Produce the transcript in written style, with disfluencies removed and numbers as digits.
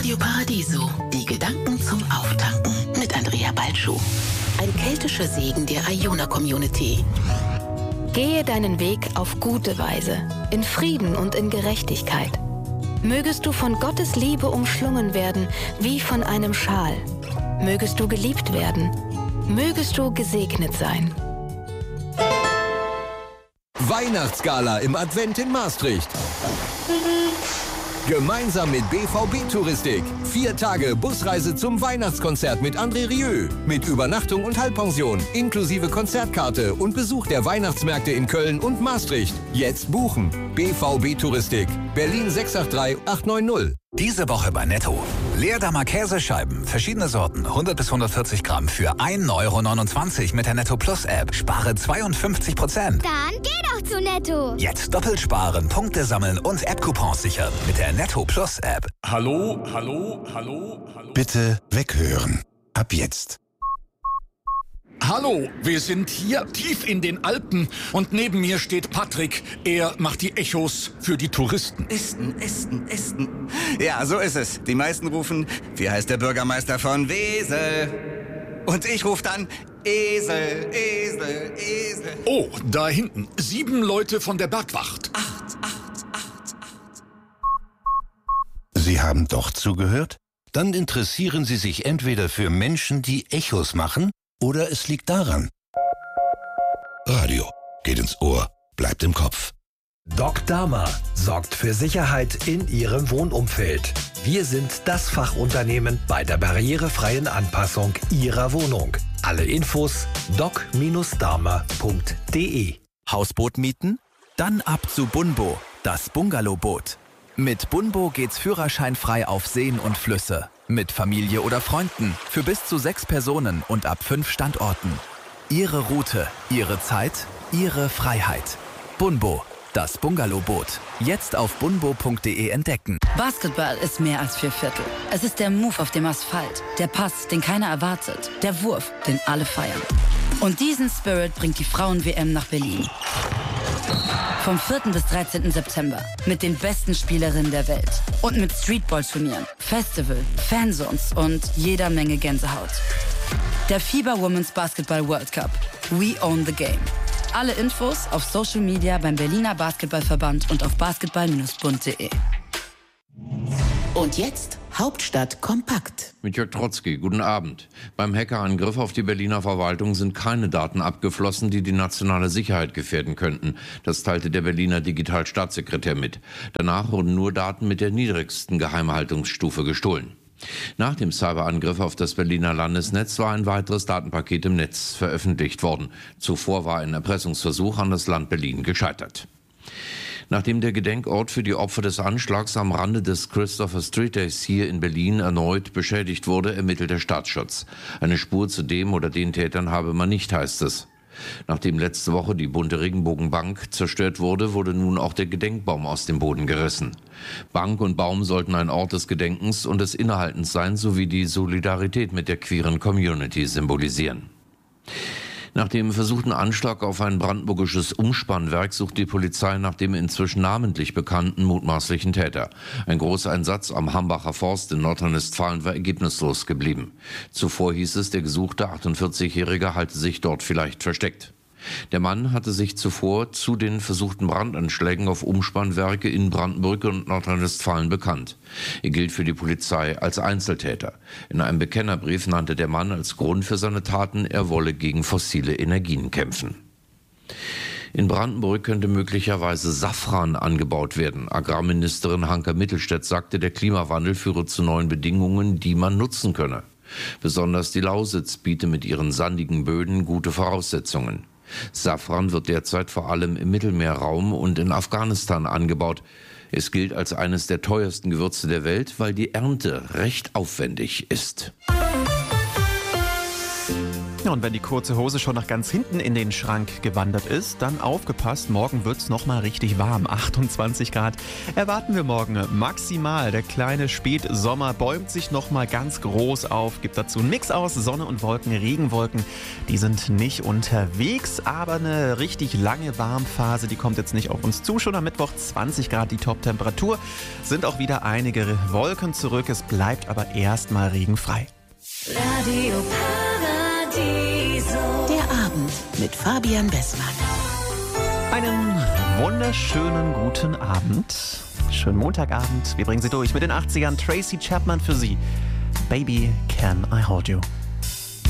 Radio Paradiso. Die Gedanken zum Auftanken mit Andrea Balschuh. Ein keltischer Segen der Iona-Community. Gehe deinen Weg auf gute Weise, in Frieden und in Gerechtigkeit. Mögest du von Gottes Liebe umschlungen werden, wie von einem Schal. Mögest du geliebt werden. Mögest du gesegnet sein. Weihnachtsgala im Advent in Maastricht. Gemeinsam mit BVB Touristik. 4 Tage Busreise zum Weihnachtskonzert mit André Rieu. Mit Übernachtung und Halbpension, inklusive Konzertkarte und Besuch der Weihnachtsmärkte in Köln und Maastricht. Jetzt buchen. BVB Touristik. Berlin 683 890. Diese Woche bei Netto. Leerdammer Käsescheiben, verschiedene Sorten, 100 bis 140 Gramm für 1,29 € mit der Netto Plus App. Spare 52%. Dann geh doch zu Netto. Jetzt doppelt sparen, Punkte sammeln und App-Coupons sichern mit der Netto Plus App. Hallo? Bitte weghören. Ab jetzt. Hallo, wir sind hier tief in den Alpen und neben mir steht Patrick. Er macht die Echos für die Touristen. Esten. Ja, so ist es. Die meisten rufen, wie heißt der Bürgermeister von Wesel? Und ich rufe dann, Esel. Oh, da hinten, 7 Leute von der Bergwacht. 8. Sie haben doch zugehört? Dann interessieren Sie sich entweder für Menschen, die Echos machen, oder es liegt daran. Radio geht ins Ohr, bleibt im Kopf. Doc Dama sorgt für Sicherheit in Ihrem Wohnumfeld. Wir sind das Fachunternehmen bei der barrierefreien Anpassung Ihrer Wohnung. Alle Infos doc-dama.de. Hausboot mieten? Dann ab zu Bunbo, das Bungalowboot. Mit Bunbo geht's führerscheinfrei auf Seen und Flüsse. Mit Familie oder Freunden, für bis zu 6 Personen und ab 5 Standorten. Ihre Route, Ihre Zeit, Ihre Freiheit. Bunbo, das Bungalowboot. Jetzt auf bunbo.de entdecken. Basketball ist mehr als 4/4. Es ist der Move auf dem Asphalt, der Pass, den keiner erwartet, der Wurf, den alle feiern. Und diesen Spirit bringt die Frauen-WM nach Berlin. Vom 4. bis 13. September mit den besten Spielerinnen der Welt. Und mit Streetball-Turnieren, Festival, Fanzones und jeder Menge Gänsehaut. Der FIBA Women's Basketball World Cup. We own the game. Alle Infos auf Social Media beim Berliner Basketballverband und auf basketball-bund.de. Und jetzt Hauptstadt kompakt. Mit Jörg Trotzki, guten Abend. Beim Hackerangriff auf die Berliner Verwaltung sind keine Daten abgeflossen, die die nationale Sicherheit gefährden könnten. Das teilte der Berliner Digitalstaatssekretär mit. Danach wurden nur Daten mit der niedrigsten Geheimhaltungsstufe gestohlen. Nach dem Cyberangriff auf das Berliner Landesnetz war ein weiteres Datenpaket im Netz veröffentlicht worden. Zuvor war ein Erpressungsversuch an das Land Berlin gescheitert. Nachdem der Gedenkort für die Opfer des Anschlags am Rande des Christopher Street Days hier in Berlin erneut beschädigt wurde, ermittelt der Staatsschutz. Eine Spur zu dem oder den Tätern habe man nicht, heißt es. Nachdem letzte Woche die bunte Regenbogenbank zerstört wurde, wurde nun auch der Gedenkbaum aus dem Boden gerissen. Bank und Baum sollten ein Ort des Gedenkens und des Innehaltens sein, sowie die Solidarität mit der queeren Community symbolisieren. Nach dem versuchten Anschlag auf ein brandenburgisches Umspannwerk sucht die Polizei nach dem inzwischen namentlich bekannten mutmaßlichen Täter. Ein Großeinsatz am Hambacher Forst in Nordrhein-Westfalen war ergebnislos geblieben. Zuvor hieß es, der gesuchte 48-Jährige halte sich dort vielleicht versteckt. Der Mann hatte sich zuvor zu den versuchten Brandanschlägen auf Umspannwerke in Brandenburg und Nordrhein-Westfalen bekannt. Er gilt für die Polizei als Einzeltäter. In einem Bekennerbrief nannte der Mann als Grund für seine Taten, er wolle gegen fossile Energien kämpfen. In Brandenburg könnte möglicherweise Safran angebaut werden. Agrarministerin Hanke Mittelstädt sagte, der Klimawandel führe zu neuen Bedingungen, die man nutzen könne. Besonders die Lausitz biete mit ihren sandigen Böden gute Voraussetzungen. Safran wird derzeit vor allem im Mittelmeerraum und in Afghanistan angebaut. Es gilt als eines der teuersten Gewürze der Welt, weil die Ernte recht aufwendig ist. Und wenn die kurze Hose schon nach ganz hinten in den Schrank gewandert ist, dann aufgepasst, morgen wird's nochmal richtig warm. 28 Grad erwarten wir morgen maximal. Der kleine Spätsommer bäumt sich nochmal ganz groß auf, gibt dazu einen Mix aus Sonne und Wolken, Regenwolken. Die sind nicht unterwegs, aber eine richtig lange Warmphase, die kommt jetzt nicht auf uns zu. Schon am Mittwoch 20 Grad die Top-Temperatur, sind auch wieder einige Wolken zurück. Es bleibt aber erstmal regenfrei. Radio Paradiso. Der Abend mit Fabian Bessmann. Einen wunderschönen guten Abend. Schönen Montagabend. Wir bringen Sie durch mit den 80ern. Tracy Chapman für Sie. Baby, can I hold you?